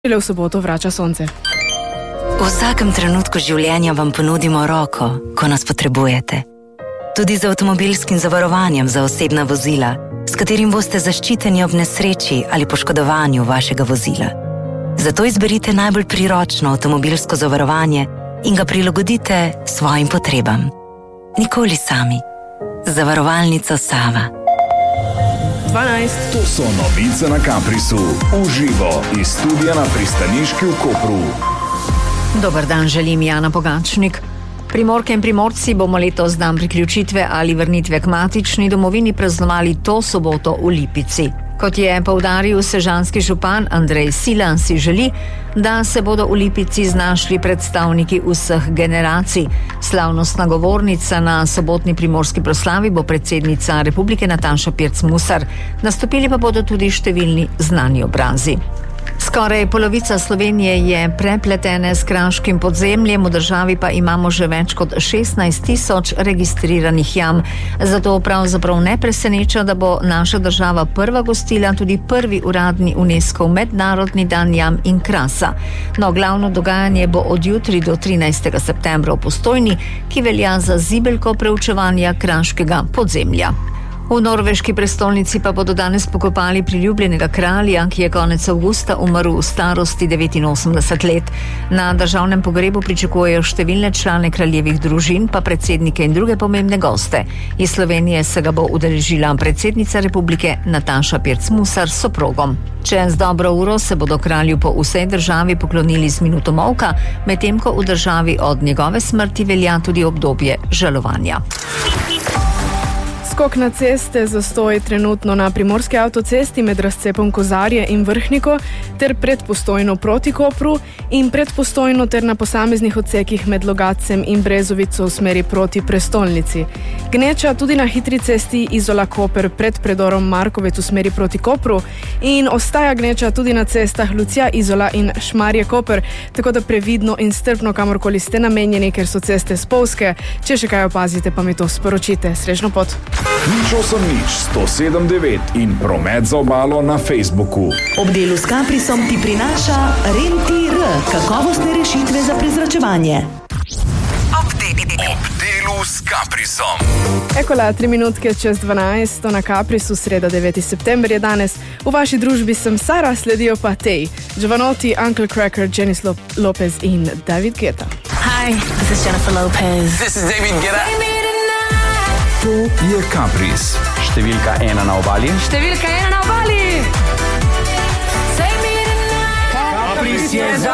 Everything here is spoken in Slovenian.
V soboto vrača sonce. V vsakem trenutku življenja vam ponudimo roko, ko nas potrebujete. Tudi z avtomobilskim zavarovanjem za osebna vozila, s katerim boste zaščiteni ob nesreči ali poškodovanju vašega vozila. Zato izberite najbolj priročno avtomobilsko zavarovanje in ga prilagodite svojim potrebam. Nikoli sami. Zavarovalnica Sava. 12. To so novice na Caprisu. Uživo iz studia na pristaniški v Kopru. Dober dan, želim Jana Pogačnik. Primorke in primorci bomo letos dan priključitve ali vrnitve k matični domovini praznovali to soboto v Lipici. Kot je poudaril sežanski župan Andrej Silan, si želi, da se bodo v Lipici znašli predstavniki vseh generacij. Slavnostna govornica na sobotni primorski proslavi bo predsednica Republike Nataša Pirc Musar. Nastopili pa bodo tudi številni znani obrazi. Skoraj polovica Slovenije je prepletene s kraškim podzemljem, v državi pa imamo že več kot 16.000 registriranih jam. Zato pravzaprav ne preseneča, da bo naša država prva gostila tudi prvi uradni UNESCO mednarodni dan jam in krasa. No, glavno dogajanje bo od jutri do 13. septembra v Postojni, ki velja za zibelko preučevanja kraškega podzemlja. V norveški prestolnici pa bodo danes pokopali priljubljenega kralja, ki je konec avgusta umrl v starosti 89 let. Na državnem pogrebu pričakujejo številne člane kraljevih družin, pa predsednike in druge pomembne goste. Iz Slovenije se ga bo udeležila predsednica Republike Nataša Pirc Musar s soprogom. Čez dobro uro se bodo kralju po vsej državi poklonili z minuto molka, medtem ko v državi od njegove smrti velja tudi obdobje žalovanja. Skok na ceste, zastoj trenutno na primorski avtocesti med razcepom Kozarje in Vrhniko ter pred Postojno proti Kopru in pred Postojno ter na posameznih odsekih med Logatcem in Brezovico v smeri proti prestolnici. Gneča tudi na hitri cesti Izola-Koper pred predorom Markovec v smeri proti Kopru in ostaja gneča tudi na cestah Lucija-Izola in Šmarje-Koper, tako da previdno in strpno kamorkoli ste namenjeni, ker so ceste spolzke. Če še kaj opazite, pa mi to sporočite. Srečno pot! Nič 107.9 in promet za obalo na Facebooku. Ob delu s Caprisom ti prinaša REN-TIR, kakovostne rešitve za prezračevanje. Ob delu s Caprisom. Ekola, 3 minutke čez 12, na Caprisu, sreda 9. september je danes. V vaši družbi sem Sara, sledijo pa Tej, Giovanotti, Uncle Cracker, Jennis Lopez in David Guetta. Hi, this is Jennifer Lopez. This is David Guetta. To je Capris. Številka 1 na obali. Številka 1 na obali! Capris je za